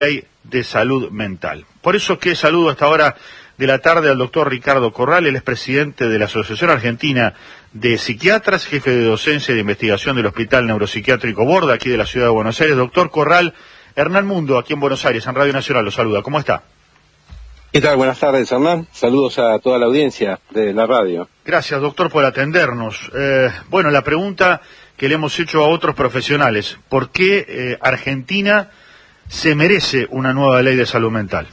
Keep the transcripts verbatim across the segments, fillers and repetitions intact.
Ley de Salud Mental. Por eso que saludo a esta hora de la tarde al doctor Ricardo Corral, él es presidente de la Asociación Argentina de Psiquiatras, jefe de docencia y de investigación del Hospital Neuropsiquiátrico Borda, aquí de la Ciudad de Buenos Aires. Doctor Corral, Hernán Mundo, aquí en Buenos Aires, en Radio Nacional, lo saluda. ¿Cómo está? ¿Qué tal? Buenas tardes, Hernán. Saludos a toda la audiencia de la radio. Gracias, doctor, por atendernos. Eh, bueno, la pregunta que le hemos hecho a otros profesionales, ¿por qué eh, Argentina se merece una nueva ley de salud mental?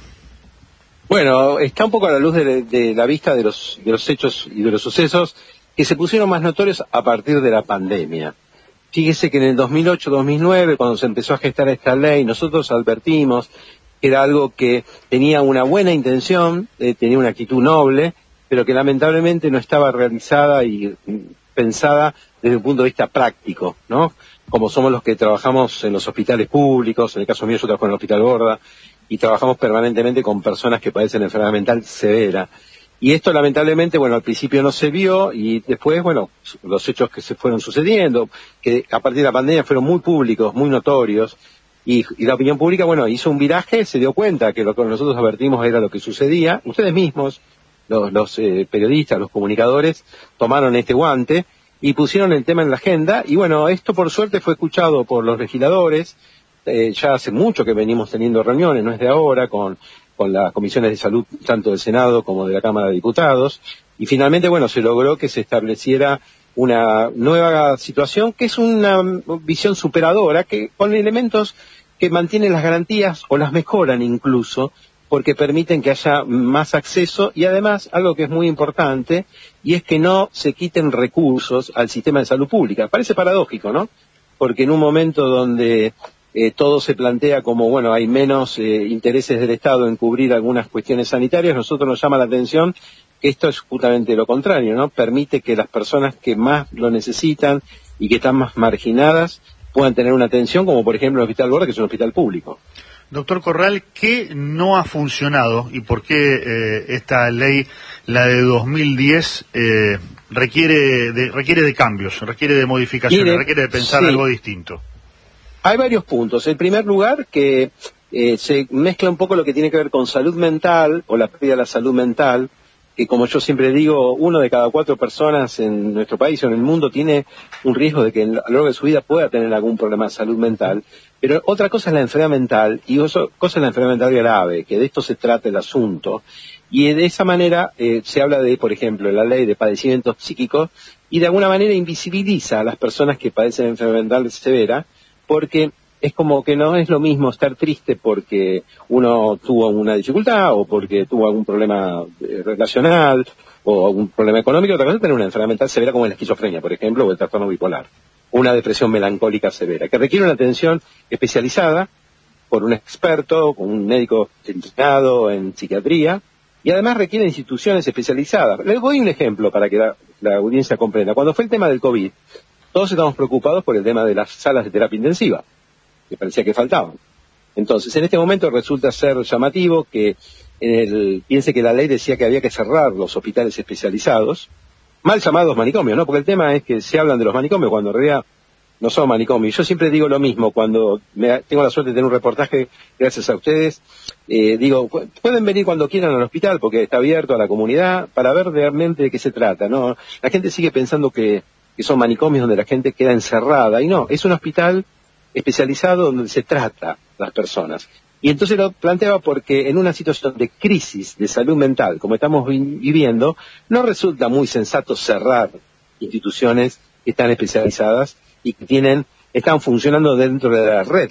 Bueno, está un poco a la luz de, de la vista de los, de los hechos y de los sucesos que se pusieron más notorios a partir de la pandemia. Fíjese que en el dos mil ocho dos mil nueve, cuando se empezó a gestar esta ley, nosotros advertimos que era algo que tenía una buena intención, eh, tenía una actitud noble, pero que lamentablemente no estaba realizada y pensada desde un punto de vista práctico, ¿no? Como somos los que trabajamos en los hospitales públicos, en el caso mío yo trabajo en el Hospital Borda, y trabajamos permanentemente con personas que padecen enfermedad mental severa. Y esto lamentablemente, bueno, al principio no se vio, y después, bueno, los hechos que se fueron sucediendo, que a partir de la pandemia fueron muy públicos, muy notorios, y, y la opinión pública, bueno, hizo un viraje, se dio cuenta que lo que nosotros advertimos era lo que sucedía. Ustedes mismos, los, los eh, periodistas, los comunicadores, tomaron este guante y pusieron el tema en la agenda, y bueno, esto por suerte fue escuchado por los legisladores. Eh, ya hace mucho que venimos teniendo reuniones, no es de ahora, con, con las comisiones de salud tanto del Senado como de la Cámara de Diputados, y finalmente, bueno, se logró que se estableciera una nueva situación que es una visión superadora, que con elementos que mantienen las garantías o las mejoran incluso, porque permiten que haya más acceso y además algo que es muy importante, y es que no se quiten recursos al sistema de salud pública. Parece paradójico, ¿no? Porque en un momento donde eh, todo se plantea como, bueno, hay menos eh, intereses del Estado en cubrir algunas cuestiones sanitarias, nosotros nos llama la atención que esto es justamente lo contrario, ¿no? Permite que las personas que más lo necesitan y que están más marginadas puedan tener una atención, como por ejemplo el Hospital Borda, que es un hospital público. Doctor Corral, ¿qué no ha funcionado y por qué eh, esta ley, la de dos mil diez, eh, requiere de, requiere de cambios, requiere de modificaciones, Mire, requiere de pensar sí. algo distinto? Hay varios puntos. En primer lugar, que eh, se mezcla un poco lo que tiene que ver con salud mental, o la pérdida de la salud mental, que como yo siempre digo, uno de cada cuatro personas en nuestro país o en el mundo tiene un riesgo de que a lo largo de su vida pueda tener algún problema de salud mental. Pero otra cosa es la enfermedad mental, y otra cosa es la enfermedad mental grave, que de esto se trata el asunto. Y de esa manera eh, se habla de, por ejemplo, la ley de padecimientos psíquicos, y de alguna manera invisibiliza a las personas que padecen enfermedad mental severa, porque es como que no es lo mismo estar triste porque uno tuvo una dificultad o porque tuvo algún problema relacional o algún problema económico. Otra cosa es tener una enfermedad mental severa como la esquizofrenia, por ejemplo, o el trastorno bipolar, una depresión melancólica severa, que requiere una atención especializada por un experto, con un médico entrenado en psiquiatría, y además requiere instituciones especializadas. Les doy un ejemplo para que la, la audiencia comprenda. Cuando fue el tema del COVID, todos estamos preocupados por el tema de las salas de terapia intensiva, que parecía que faltaban. Entonces, en este momento resulta ser llamativo que en el, piense que la ley decía que había que cerrar los hospitales especializados, mal llamados manicomios, ¿no? Porque el tema es que se hablan de los manicomios cuando en realidad no son manicomios. Yo siempre digo lo mismo cuando me, tengo la suerte de tener un reportaje, gracias a ustedes, eh, digo, pueden venir cuando quieran al hospital porque está abierto a la comunidad para ver realmente de qué se trata, ¿no? La gente sigue pensando que, que son manicomios donde la gente queda encerrada, y no, es un hospital especializado donde se trata a las personas. Y entonces lo planteaba porque en una situación de crisis de salud mental, como estamos viviendo, no resulta muy sensato cerrar instituciones que están especializadas y que tienen, están funcionando dentro de la red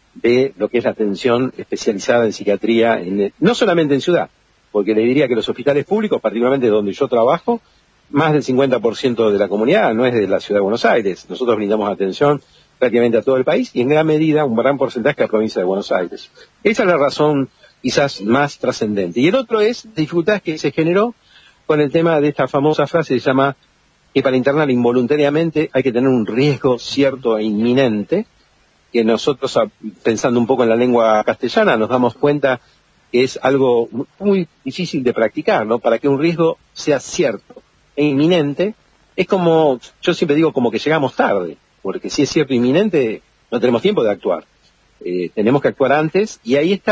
de lo que es la atención especializada en psiquiatría, en, no solamente en ciudad, porque le diría que los hospitales públicos, particularmente donde yo trabajo, más del cincuenta por ciento de la comunidad no es de la ciudad de Buenos Aires. Nosotros brindamos atención prácticamente a todo el país y en gran medida un gran porcentaje a la provincia de Buenos Aires. Esa es la razón quizás más trascendente. Y el otro es dificultades que se generó con el tema de esta famosa frase que se llama que para internar involuntariamente hay que tener un riesgo cierto e inminente, que nosotros, pensando un poco en la lengua castellana, nos damos cuenta que es algo muy difícil de practicar, ¿no? Para que un riesgo sea cierto e inminente, es como, yo siempre digo como que llegamos tarde, porque si es cierto e inminente, no tenemos tiempo de actuar. eh, tenemos que actuar antes, y ahí está